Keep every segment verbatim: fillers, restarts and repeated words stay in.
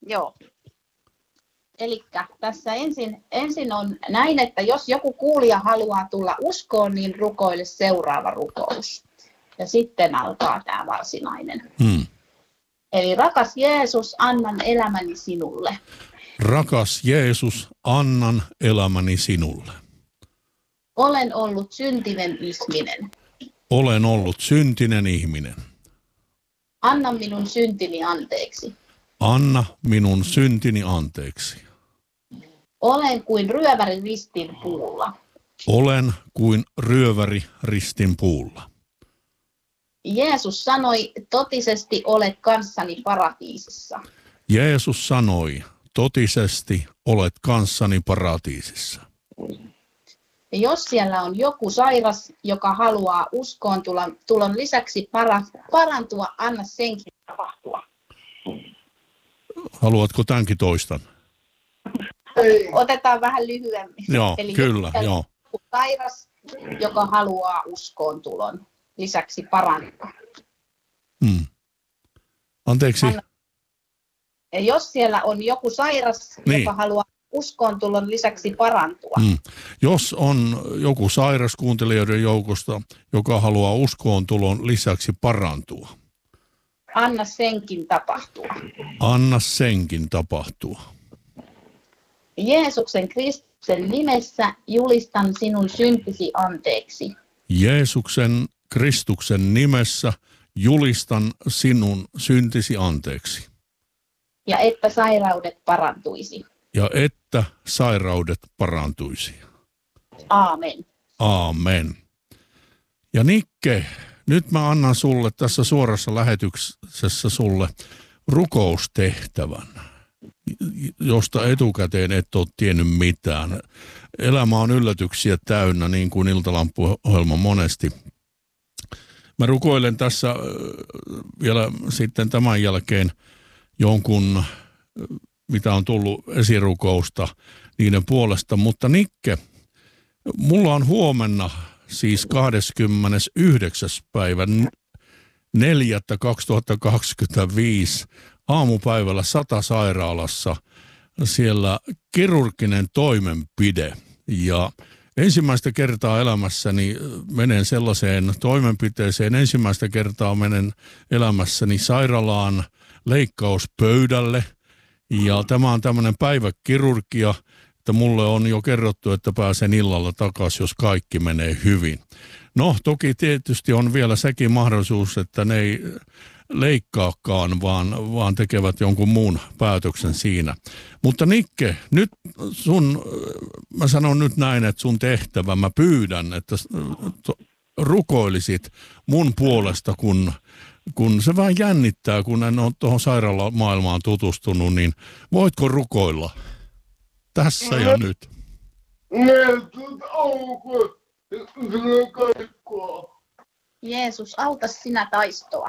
Joo. Eli tässä ensin, ensin on näin, että jos joku kuulija haluaa tulla uskoon, niin rukoile seuraava rukous. Ja sitten alkaa tämä varsinainen. Hmm. Eli rakas Jeesus, annan elämäni sinulle. Rakas Jeesus, annan elämäni sinulle. Olen ollut syntinen ihminen. Olen ollut syntinen ihminen. Anna minun syntini anteeksi. Anna minun syntini anteeksi. Olen kuin ryöväri ristin puulla. Olen kuin ryöväri ristin puulla. Jeesus sanoi, totisesti olet kanssani paratiisissa. Jeesus sanoi, totisesti olet kanssani paratiisissa. Ja jos siellä on joku sairas, joka haluaa uskoon tulon, tulon lisäksi para, parantua, anna senkin tapahtua. Haluatko tämänkin toistan? Otetaan vähän lyhyemmin. Joo, Eli kyllä, jos joo. on joku sairas, joka haluaa uskoon tulon lisäksi parantua. Hmm. Anteeksi. Anna, ja jos siellä on joku sairas, niin. joka haluaa uskoon tulon lisäksi parantua. Hmm. Jos on joku sairas kuuntelijoiden joukosta, joka haluaa uskoon tulon lisäksi parantua. Anna senkin tapahtua. Anna senkin tapahtua. Jeesuksen Kristuksen nimessä julistan sinun syntisi anteeksi. Jeesuksen Kristuksen nimessä julistan sinun syntisi anteeksi. Ja että sairaudet parantuisi. Ja että sairaudet parantuisi. Aamen. Aamen. Ja Nikke, nyt mä annan sulle tässä suorassa lähetyksessä sulle rukoustehtävän, josta etukäteen et ole tiennyt mitään. Elämä on yllätyksiä täynnä, niin kuin Iltalampu-ohjelma monesti. Mä rukoilen tässä vielä sitten tämän jälkeen jonkun, mitä on tullut esirukousta niiden puolesta. Mutta Nikke, mulla on huomenna siis kahdeskymmenesyhdeksäs päivä neljättä kaksituhattakaksikymmentäviisi aamupäivällä Sata sairaalassa siellä kirurginen toimenpide. Ja ensimmäistä kertaa elämässäni menen sellaiseen toimenpiteeseen. Ensimmäistä kertaa menen elämässäni sairaalaan leikkauspöydälle. Ja tämä on tämmöinen päiväkirurgia, että mulle on jo kerrottu, että pääsen illalla takaisin, jos kaikki menee hyvin. No, toki tietysti on vielä sekin mahdollisuus, että ne ei leikkaakaan, vaan, vaan tekevät jonkun muun päätöksen siinä. Mutta Nikke, nyt sun, mä sanon nyt näin, että sun tehtävä, mä pyydän, että rukoilisit mun puolesta, kun, kun se vähän jännittää, kun en ole tuohon sairaalamaailmaan tutustunut, niin voitko rukoilla tässä ja nyt? Jeesus, auta sinä taistoa.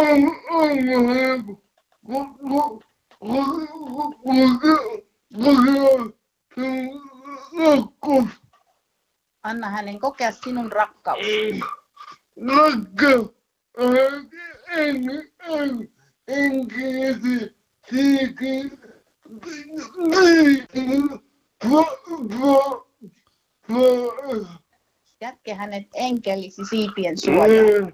Anna hänen kokea sinun rakkaus. Jätke hänet enkelisi siipien suojaan.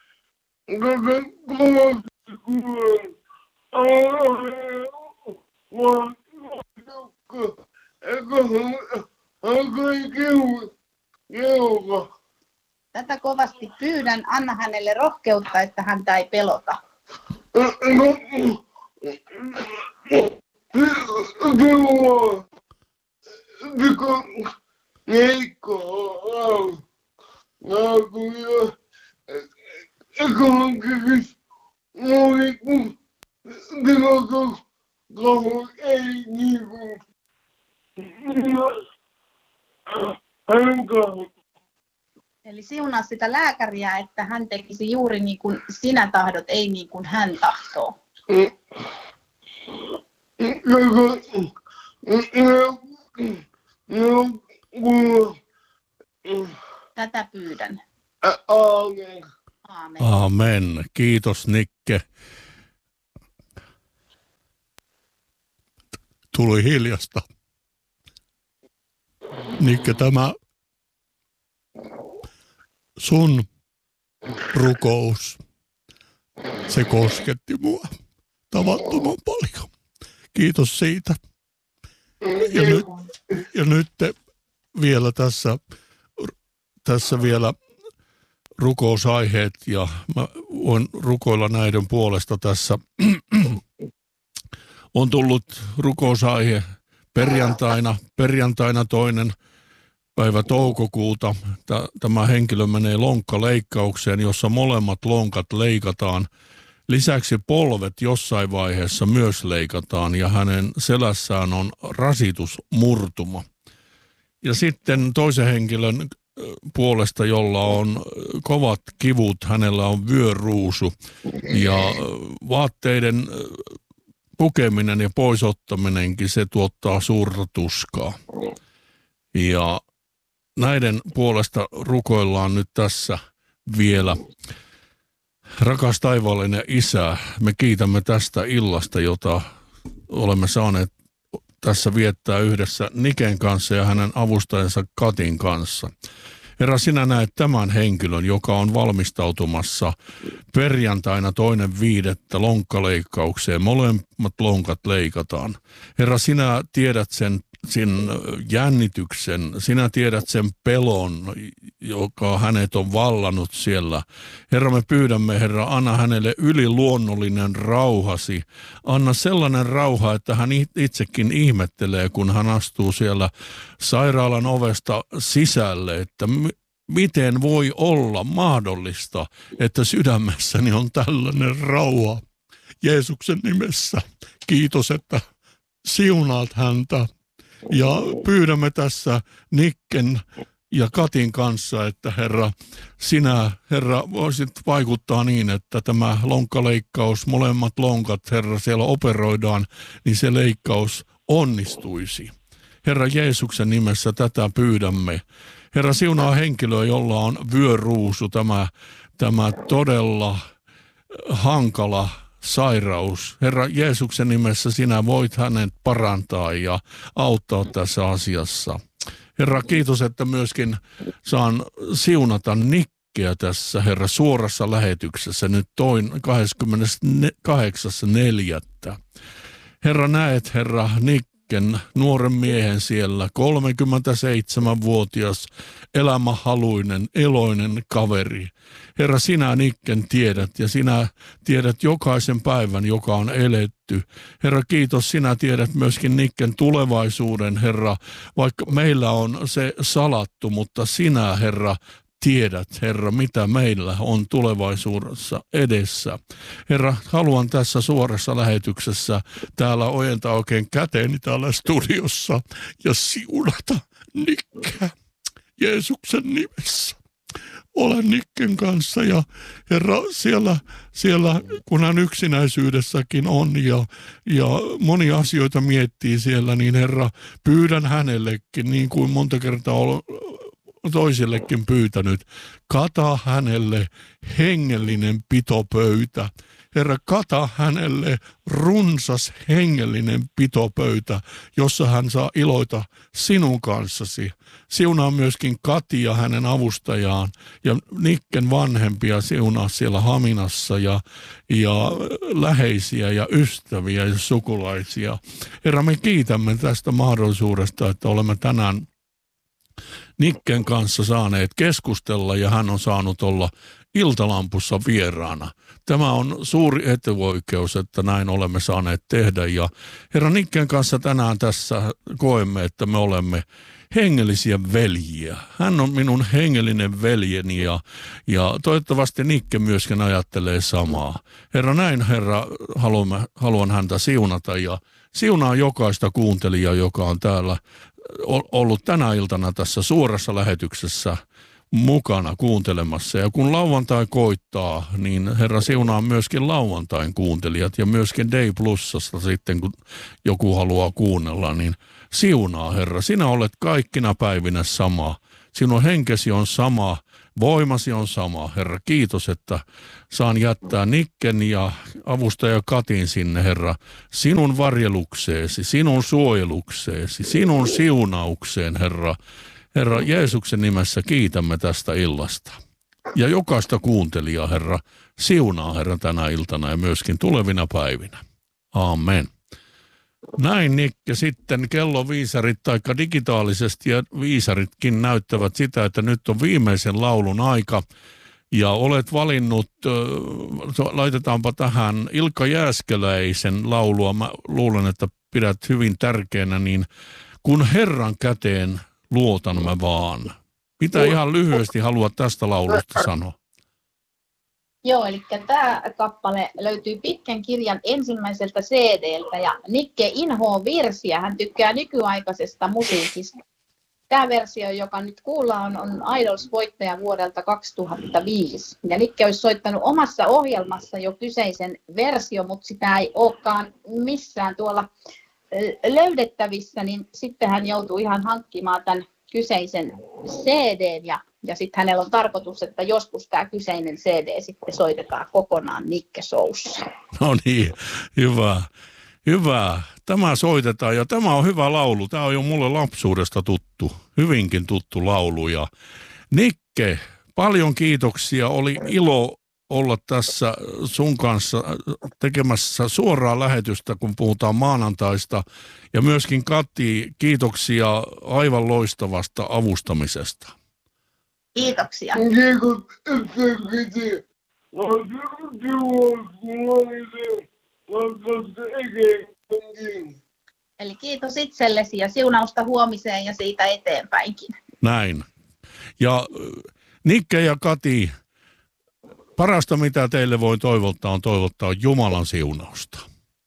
Tätä kovasti pyydän, anna hänelle rohkeutta, että häntä ei pelota. Eli siunaa sitä lääkäriä, että hän tekisi juuri niin kuin sinä tahdot, ei niin kuin hän tahtoo. Tätä pyydän. Aamen. Aamen. Aamen. Kiitos Nikke. tuli hiljasta. Nikke, tämä sun rukous, se kosketti mua tavattoman paljon. Kiitos siitä. Ja nyt, ja nyt te vielä tässä, tässä vielä rukousaiheet, ja mä voin rukoilla näiden puolesta tässä. On tullut rukousaihe perjantaina, perjantaina toinen päivä toukokuuta. Tämä henkilö menee lonkkaleikkaukseen, jossa molemmat lonkat leikataan. Lisäksi polvet jossain vaiheessa myös leikataan ja hänen selässään on rasitusmurtuma. Ja sitten toisen henkilön puolesta, jolla on kovat kivut, hänellä on vyöruusu ja vaatteiden pukeminen ja poisottaminenkin, se tuottaa suurta tuskaa. Ja näiden puolesta rukoillaan nyt tässä vielä. Rakas taivaallinen Isä, me kiitämme tästä illasta, jota olemme saaneet tässä viettää yhdessä Niken kanssa ja hänen avustajansa Katin kanssa. Herra, sinä näet tämän henkilön, joka on valmistautumassa perjantaina toinen viidettä lonkkaleikkaukseen. Molemmat lonkat leikataan. Herra, sinä tiedät sen, sen jännityksen, sinä tiedät sen pelon, joka hänet on vallannut siellä. Herra, me pyydämme, Herra, anna hänelle yliluonnollinen rauhasi. Anna sellainen rauha, että hän itsekin ihmettelee, kun hän astuu siellä sairaalan ovesta sisälle, että miten voi olla mahdollista, että sydämessäni on tällainen rauha. Jeesuksen nimessä kiitos, että siunaat häntä. Ja pyydämme tässä Nikken ja Katin kanssa, että Herra, sinä, Herra, voisit vaikuttaa niin, että tämä lonkkaleikkaus, molemmat lonkat, Herra, siellä operoidaan, niin se leikkaus onnistuisi. Herra, Jeesuksen nimessä tätä pyydämme. Herra, siunaa henkilöä, jolla on vyöruusu, tämä, tämä todella hankala sairaus. Herra, Jeesuksen nimessä sinä voit hänet parantaa ja auttaa tässä asiassa. Herra, kiitos, että myöskin saan siunata Nikkeä tässä, Herra, suorassa lähetyksessä nyt toin kahdeskymmeneskahdeksas neljättä Herra, näet, Herra, Nikken, nuoren miehen siellä, kolmekymmentäseitsemänvuotias, elämähaluinen, eloinen kaveri. Herra, sinä Nikken tiedät ja sinä tiedät jokaisen päivän, joka on eletty. Herra, kiitos, sinä tiedät myöskin Nikken tulevaisuuden, Herra, vaikka meillä on se salattu, mutta sinä, Herra, tiedät, Herra, mitä meillä on tulevaisuudessa edessä. Herra, haluan tässä suorassa lähetyksessä täällä ojentaa oikein käteeni täällä studiossa ja siunata Nikkeä Jeesuksen nimessä. Olen Nikken kanssa ja Herra, siellä, siellä kun hän yksinäisyydessäkin on ja, ja monia asioita miettii siellä, niin Herra, pyydän hänellekin, niin kuin monta kertaa olen toisillekin pyytänyt, kata hänelle hengellinen pitopöytä. Herra, kata hänelle runsas hengellinen pitopöytä, jossa hän saa iloita sinun kanssasi. Siunaa myöskin Katia, hänen avustajaan, ja Nikken vanhempia siunaa siellä Haminassa, ja, ja läheisiä ja ystäviä ja sukulaisia. Herra, me kiitämme tästä mahdollisuudesta, että olemme tänään Nikken kanssa saaneet keskustella ja hän on saanut olla Iltalampussa vieraana. Tämä on suuri etuoikeus, että näin olemme saaneet tehdä ja Herra, Nikken kanssa tänään tässä koemme, että me olemme hengellisiä veljiä. Hän on minun hengellinen veljeni ja, ja toivottavasti Nikke myöskin ajattelee samaa. Herra, näin Herra, haluamme, haluan häntä siunata ja siunaa jokaista kuuntelijaa, joka on täällä ollut tänä iltana tässä suorassa lähetyksessä mukana kuuntelemassa. Ja kun lauantai koittaa, niin Herra, siunaa myöskin lauantain kuuntelijat ja myöskin Day Plusasta sitten, kun joku haluaa kuunnella, niin siunaa Herra. Sinä olet kaikkina päivinä sama. Sinun henkesi on sama Voimasi on sama, Herra. Kiitos, että saan jättää Nikken ja avustaja Katin sinne, Herra, sinun varjelukseesi, sinun suojelukseesi, sinun siunaukseen, Herra. Herra, Jeesuksen nimessä kiitämme tästä illasta. Ja jokaista kuuntelijaa, Herra, siunaa, Herra, tänä iltana ja myöskin tulevina päivinä. Amen. Näin, Nikke, sitten kelloviisarit tai digitaalisesti ja viisaritkin näyttävät sitä, että nyt on viimeisen laulun aika. Ja olet valinnut, laitetaanpa tähän Ilkka Jääskeläisen laulua. Mä luulen, että pidät hyvin tärkeänä, niin kun Herran käteen luotan mä vaan. Mitä ihan lyhyesti haluat tästä laulusta sanoa? Joo, eli tämä kappale löytyy pitkän kirjan ensimmäiseltä C D:ltä ja Nikke inhoaa virsiä, hän tykkää nykyaikaisesta musiikista. Tämä versio, joka nyt kuullaan, on Idols-voittaja vuodelta kaksituhattaviisi. Ja Nikke olisi soittanut omassa ohjelmassa jo kyseisen versio, mutta sitä ei olekaan missään tuolla löydettävissä, niin sitten hän joutuu ihan hankkimaan tämän kyseisen C D:n ja, ja sitten hänellä on tarkoitus, että joskus tämä kyseinen C D sitten soitetaan kokonaan Nikke Showssa. No niin, hyvä. Hyvä. Tämä soitetaan ja tämä on hyvä laulu. Tämä on jo mulle lapsuudesta tuttu, hyvinkin tuttu laulu. Ja Nikke, paljon kiitoksia. Oli ilo olla tässä sun kanssa tekemässä suoraa lähetystä, kun puhutaan maanantaista. Ja myöskin Kati, kiitoksia aivan loistavasta avustamisesta. Kiitoksia. Eli kiitos itsellesi ja siunausta huomiseen ja siitä eteenpäinkin. Näin. Ja Nikke ja Kati, parasta mitä teille voi toivottaa on toivottaa Jumalan siunausta.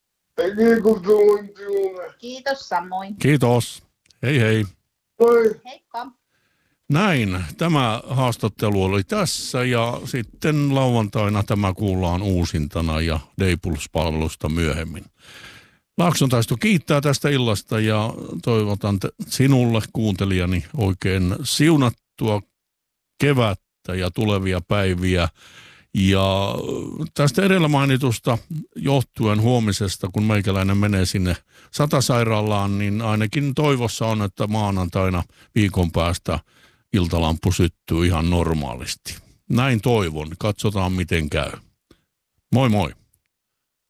Kiitos samoin. Kiitos. Hei hei. Heippa. Näin, tämä haastattelu oli tässä ja sitten lauantaina tämä kuullaan uusintana ja Daypuls-palvelusta myöhemmin. Laaksontaisto kiittää tästä illasta ja toivotan sinulle kuuntelijani oikein siunattua kevättä ja tulevia päiviä. Ja tästä edellä mainitusta johtuen huomisesta, kun meikäläinen menee sinne Satasairaalaan, niin ainakin toivossa on, että maanantaina viikon päästä iltalampu syttyy ihan normaalisti. Näin toivon. Katsotaan miten käy. Moi moi.